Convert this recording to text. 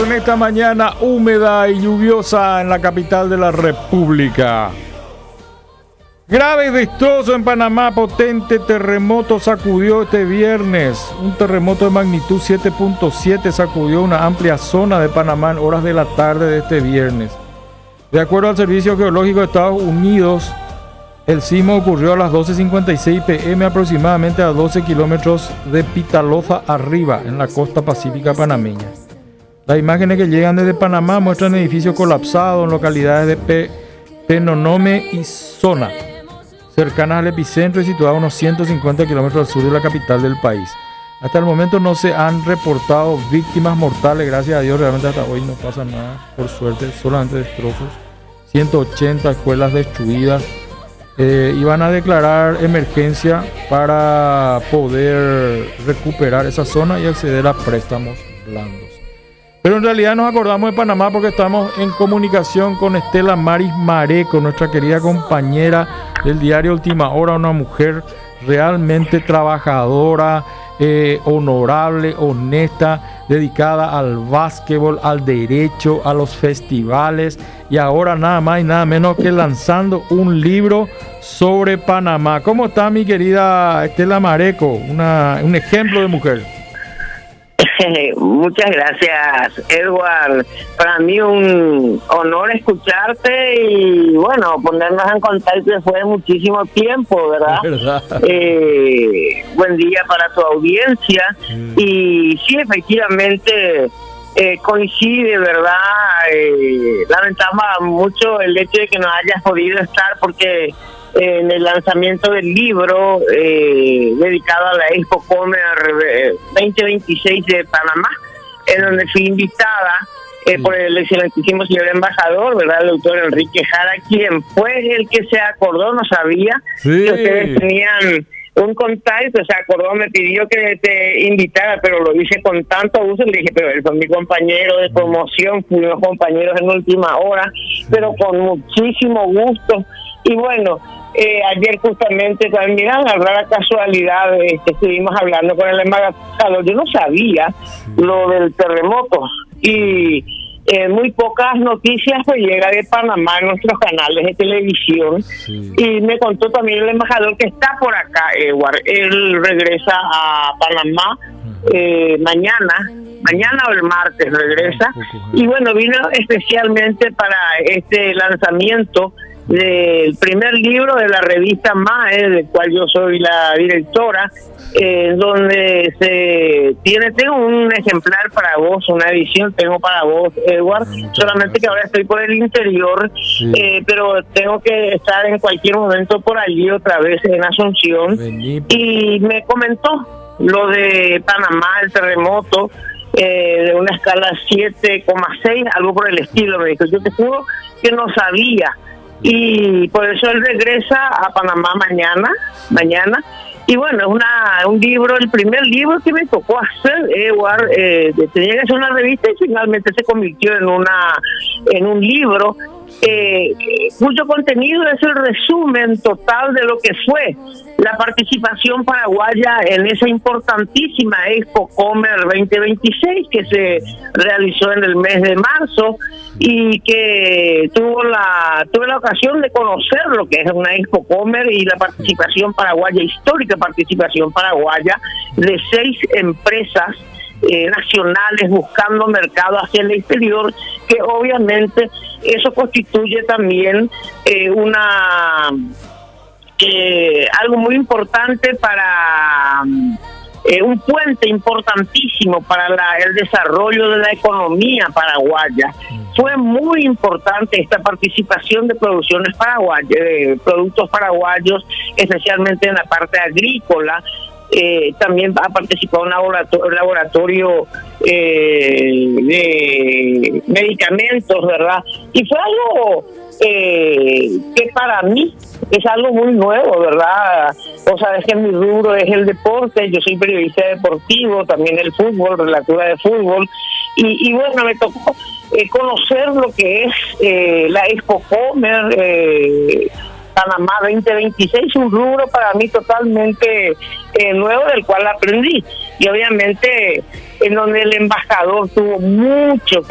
en esta mañana húmeda y lluviosa en la capital de la República. Grave destrozo en Panamá, potente terremoto sacudió este viernes. Un terremoto de magnitud 7.7 sacudió una amplia zona de Panamá en horas de la tarde de este viernes. De acuerdo al Servicio Geológico de Estados Unidos, el sismo ocurrió a las 12:56 p.m. aproximadamente a 12 kilómetros de Pitaloza arriba, en la costa pacífica panameña. Las imágenes que llegan desde Panamá muestran edificios colapsados en localidades de Penonome y Zona, cercanas al epicentro y situadas a unos 150 kilómetros al sur de la capital del país. Hasta el momento no se han reportado víctimas mortales, gracias a Dios, realmente hasta hoy no pasa nada, por suerte, solamente destrozos. 180 escuelas destruidas. Y van a declarar emergencia para poder recuperar esa zona y acceder a préstamos blandos. Pero en realidad nos acordamos de Panamá porque estamos en comunicación con Estela Maris Mareco, nuestra querida compañera del diario Última Hora, una mujer realmente trabajadora, honorable, honesta, dedicada al básquetbol, al derecho, a los festivales y ahora nada más y nada menos que lanzando un libro sobre Panamá. ¿Cómo está mi querida Estela Mareco? Un ejemplo de mujer. Muchas gracias, Edward. Para mí un honor escucharte y bueno, ponernos en contacto después de muchísimo tiempo, ¿verdad? Buen día para tu audiencia. Y sí, efectivamente coincide, ¿verdad? Lamentamos mucho el hecho de que no hayas podido estar porque en el lanzamiento del libro dedicado a la Expo Comer 2026 de Panamá, en donde fui invitada por el excelentísimo señor embajador, ¿verdad? El doctor Enrique Jara, quien fue el que se acordó, no sabía que ustedes tenían un contacto, se acordó, me pidió que te invitara, pero lo hice con tanto gusto, le dije, pero él fue mi compañero de promoción, fuimos compañeros en Última Hora, pero con muchísimo gusto. Y bueno, ayer justamente también, la rara casualidad, estuvimos hablando con el embajador. Yo no sabía lo del terremoto y muy pocas noticias pues llega de Panamá en nuestros canales de televisión. Y me contó también el embajador que está por acá, Edward. Él regresa a Panamá mañana o el martes regresa. Y bueno, vino especialmente para este lanzamiento del primer libro de la revista MAE, del cual yo soy la directora, donde tengo un ejemplar para vos, una edición tengo para vos, Edward, solamente que ahora estoy por el interior, pero tengo que estar en cualquier momento por allí otra vez en Asunción. Y me comentó lo de Panamá, el terremoto, de una escala 7,6, algo por el estilo, me dijo. Yo te juro que no sabía. Y por eso él regresa a Panamá mañana. Y bueno, es un libro, el primer libro que me tocó hacer, Edward, tenía que ser una revista y finalmente se convirtió en un libro cuyo contenido es el resumen total de lo que fue la participación paraguaya en esa importantísima Expo Comer 2026 que se realizó en el mes de marzo y que tuve la ocasión de conocer lo que es una Expo Comer y la participación paraguaya, histórica participación paraguaya de 6 empresas nacionales buscando mercado hacia el exterior, que obviamente eso constituye también algo muy importante para un puente importantísimo para el desarrollo de la economía paraguaya. Fue muy importante esta participación de producciones paraguayas, de productos paraguayos, especialmente en la parte agrícola. También ha participado un laboratorio de medicamentos, ¿verdad? Y fue algo que para mí es algo muy nuevo, ¿verdad? O sea, es que mi rubro es el deporte, yo soy periodista deportivo, también el fútbol, relatura de fútbol, y bueno, me tocó conocer lo que es la Expo Comer Panamá 2026, un rubro para mí totalmente nuevo, del cual aprendí, y obviamente en donde el embajador tuvo mucho